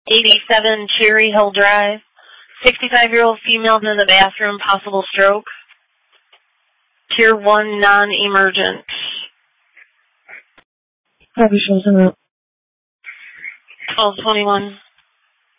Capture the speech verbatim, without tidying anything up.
eighty-seven Cherry Hill Drive. sixty-five-year-old female in the bathroom, possible stroke. Tier one, non-emergent. Probably shows him up. twelve twenty-one.